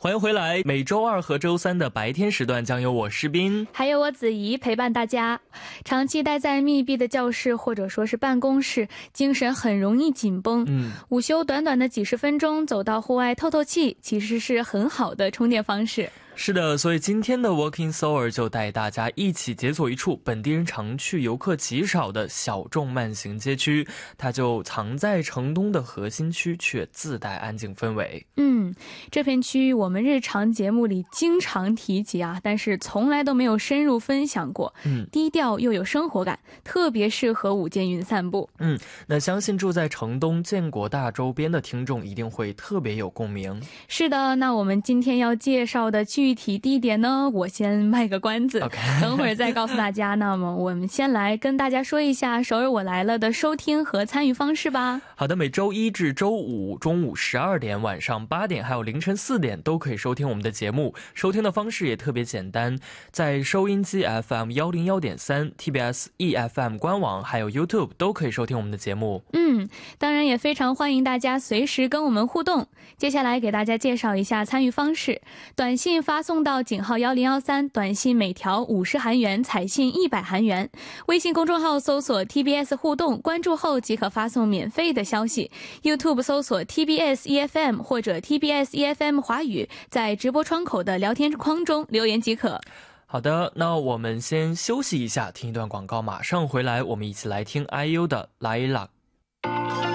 欢迎回来，每周二和周三的白天时段将由我诗斌还有我子怡陪伴大家。长期待在密闭的教室或者说是办公室，精神很容易紧绷。午休短短的几十分钟，走到户外透透气，其实是很好的充电方式。 是的，所以今天的 Walking Soul 就带大家一起解锁一处本地人常去、游客极少的小众慢行街区，它就藏在城东的核心区，却自带安静氛围。 这片区域我们日常节目里经常提及啊，但是从来都没有深入分享过。低调又有生活感，特别适合午间云散步。 那相信住在城东建国大周边的听众一定会特别有共鸣。 是的，那我们今天要介绍的具体地点呢，我先卖个关子，等会儿再告诉大家。那么我们先来跟大家说一下首尔我来了的收听和参与方式吧。 好的，每周一至周五中午12点、晚上8点还有凌晨4点都可以收听我们的节目。收听的方式也特别简单，在收音机 FM 101.3、TBS EFM 官网还有 YouTube 都可以收听我们的节目。 当然也非常欢迎大家随时跟我们互动。接下来给大家介绍一下参与方式。短信发送到井号1013，短信每条50韩元，彩信100韩元。微信公众号搜索 TBS 互动，关注后即可发送免费的消息。YouTube 搜索 TBS EFM 或者 TBS EFM 华语，在直播窗口的聊天框中留言即可。 好的，那我们先休息一下，听一段广告，马上回来，我们一起来听 IU 的 Lilac。